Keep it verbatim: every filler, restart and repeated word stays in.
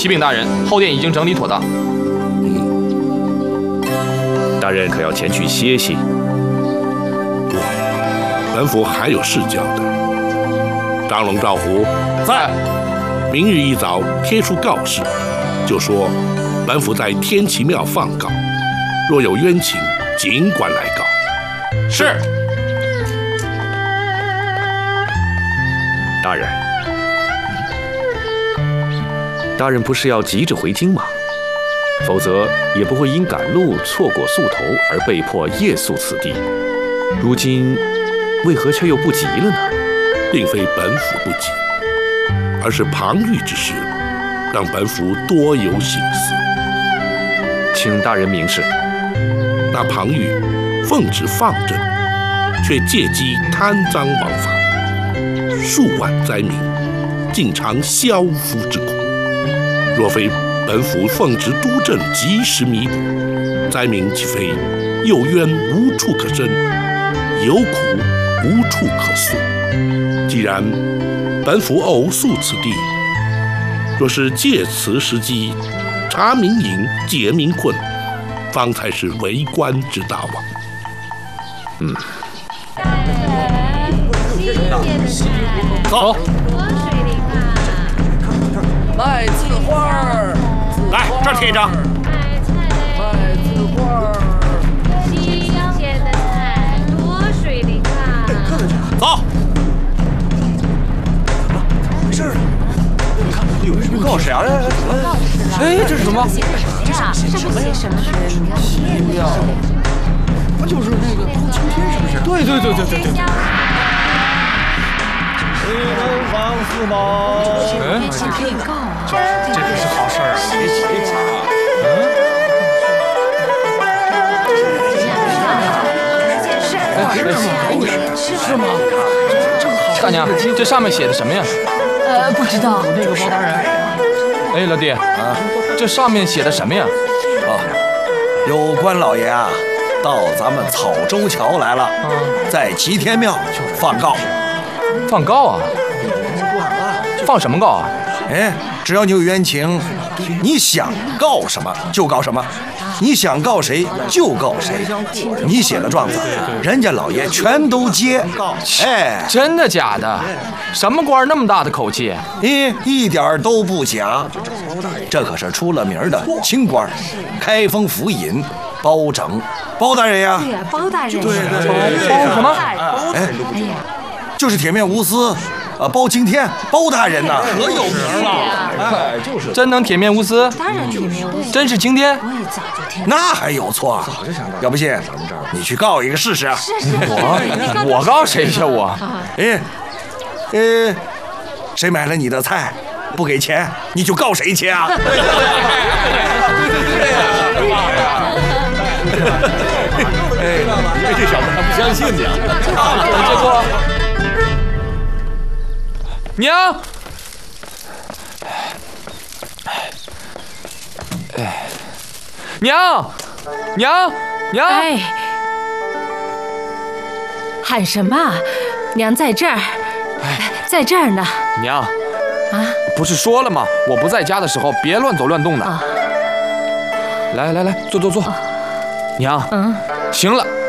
启禀大人，后殿已经整理妥当。 大人可要前去歇息？ 不，本府还有事交代。张龙、赵虎在。 明日一早贴出告示，就说本府在天齐庙放告，若有冤情，尽管来告。 是。 大人，大人不是要急着回京吗？否则也不会因赶路错过宿头而被迫夜宿此地。如今为何却又不急了呢？ 并非本府不急，而是庞玉之事让本府多有心思。 请大人明示。 那庞玉奉旨放赈，却借机贪赃枉法，数万灾民竟尝消夫之苦。若非本府奉旨督政，及时弥补，灾民岂非有冤无处可伸，有苦无处可诉？既然本府偶宿此地，若是借此时机查民隐、解民困，方才是为官之道啊！ 嗯， 走。 卖字花儿， 来这儿贴一张。 卖字花儿， 新鲜的菜，多水灵啊！ 走。 没事儿。你看，有人告谁啊？ 哎，这是什么？ 这上上面写什么？ 奇妙，不就是那个包青天是不是？ 对对对对对对。 一人房四宝。 嗯， 可以告。 这可是好事儿啊！别急别急啊！嗯。是是吗？大娘，这上面写的什么呀？ 呃，不知道。 那个包大人。 哎，老弟啊，这上面写的什么呀？ 啊，有关老爷啊，到咱们草洲桥来了，在齐天庙放告。 放告啊？放什么告啊？ 哎，只要你有冤情，你想告什么就告什么，你想告谁就告谁。你写的状子，人家老爷全都接。哎， 真的假的？什么官那么大的口气？ 咦，一点都不假。这可是出了名的清官，开封府尹包拯，包大人呀。 对呀，包大人。 对对对。包什么？ 哎，哎呀，就是铁面无私。啊，包青天，包大人呐，可有名了！ 哎，就是真能铁面无私， 当然铁面无私， 真是惊天！ 我也早就听。 那还有错？要不信，你去告一个试试啊！ 是是我我告谁去我？ 哎，呃，谁买了你的菜不给钱，你就告谁去啊？对对对， 哎，这小子还不相信你啊！ 结果。娘，哎，娘，娘，娘！ 哎，喊什么？娘在这儿，在这儿呢。 娘， 啊， 不是说了吗？我不在家的时候，别乱走乱动的。 啊， 来来来，坐坐坐。娘， 嗯， 行了。